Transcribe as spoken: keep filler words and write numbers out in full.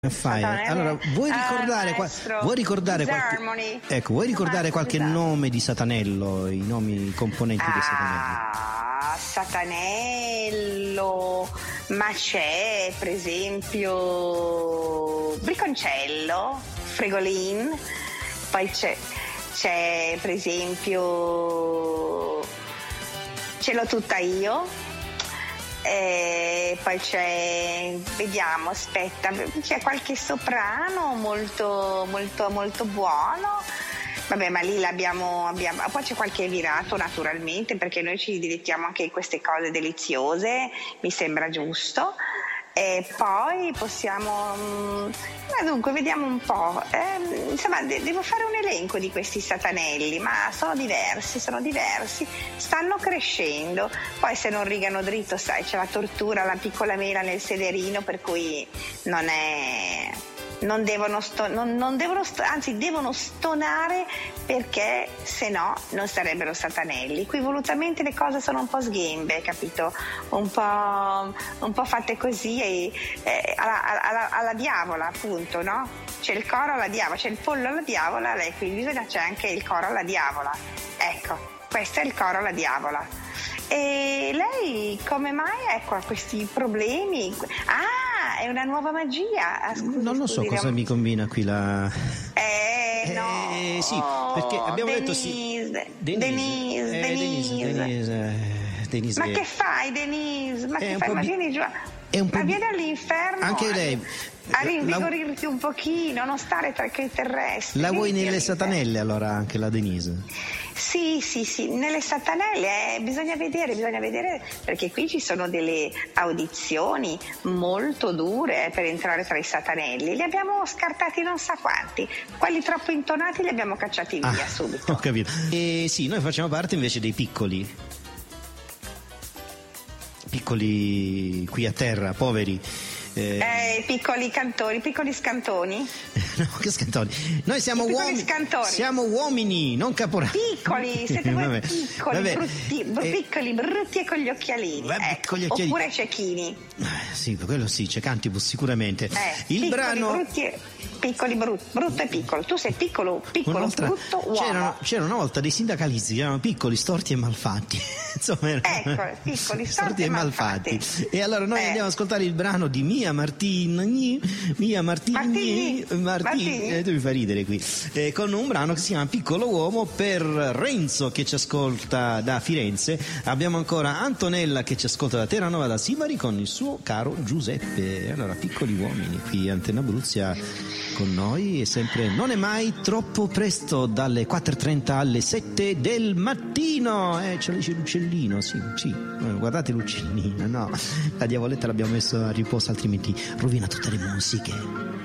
Fai. Allora, vuoi ricordare, qua, vuoi ricordare qualche, ecco, vuoi ricordare qualche nome di Satanello, i nomi i componenti ah, di Satanello? Satanello, ma c'è per esempio Briconcello, Fregolin, poi c'è, c'è per esempio Ce l'ho tutta io. E poi c'è, vediamo, aspetta, c'è qualche soprano molto molto molto buono, vabbè, ma lì l'abbiamo abbiamo, poi c'è qualche virato naturalmente, perché noi ci dilettiamo anche in queste cose deliziose, mi sembra giusto. E poi possiamo, ma dunque vediamo un po', eh, insomma de- devo fare un elenco di questi satanelli, ma sono diversi, sono diversi, stanno crescendo, poi se non rigano dritto, sai, c'è la tortura, la piccola mela nel sederino, per cui non è... non devono, sto, non, non devono sto, anzi devono stonare, perché se no non sarebbero satanelli. Qui volutamente le cose sono un po' sghembe, capito? Un po', un po' fatte così e, eh, alla, alla, alla diavola, appunto, no? C'è il coro alla diavola, c'è il pollo alla diavola, e qui bisogna c'è anche il coro alla diavola. Ecco, questo è il coro alla diavola. E lei come mai, ecco, ha questi problemi? Ah, è una nuova magia. Ah, scusi, non lo so scusi, cosa no. mi combina qui la... Eh, no. Eh, sì, perché abbiamo Denise, detto sì. Denise, Denise, eh, Denise. Denise, Denise, Denise. Ma che fai, Denise? Ma È che un fai? po' Ma bi- vieni giù. è un po' Ma bi- vieni all'inferno. Anche lei. A rinvigorirti un pochino, non stare tra i terrestri. La vuoi Vieni nelle all'inferno. satanelle allora anche la Denise? Sì, sì, sì, nelle satanelle eh, bisogna vedere, bisogna vedere, perché qui ci sono delle audizioni molto dure eh, per entrare tra i satanelli. Li abbiamo scartati non sa quanti, quelli troppo intonati li abbiamo cacciati via Ah, subito. ho capito. E sì, noi facciamo parte invece dei piccoli. Piccoli qui a terra, poveri. Eh, eh, piccoli cantori, piccoli scantoni. No, che scantoni. Noi siamo uomini. Siamo uomini, non caporali. Piccoli, siete voi piccoli, Vabbè. brutti, br- eh, piccoli, brutti e con gli occhialini. Vabbè, Ecco. con gli occhialini. Oppure cecchini. Eh, sì, quello sì, c'è Cantibus sicuramente. Eh, Il piccoli, brano. Brutti e, piccoli, brut, brutto e piccolo. Tu sei piccolo, piccolo, Un'altra... brutto uomo. C'erano, c'era una volta dei sindacalisti che erano piccoli, storti e malfatti. Insomma, erano ecco, piccoli, storti, storti e malfatti. malfatti. E allora noi eh. andiamo ad ascoltare il brano di Mia Martini, Mia Martini, Martini, Martini, Martini. Eh, tu mi fai ridere qui, eh, con un brano che si chiama Piccolo Uomo per Renzo che ci ascolta da Firenze. Abbiamo ancora Antonella che ci ascolta da Terranova, da Sibari, con il suo caro Giuseppe. Allora, piccoli uomini qui Antenne Abruzia con noi, e sempre non è mai troppo presto, dalle quattro e trenta alle sette del mattino. Eh, c'è l'uccellino, sì, sì, eh, guardate l'uccellino, no, la diavoletta l'abbiamo messo a riposo, altrimenti rovina tutte le musiche.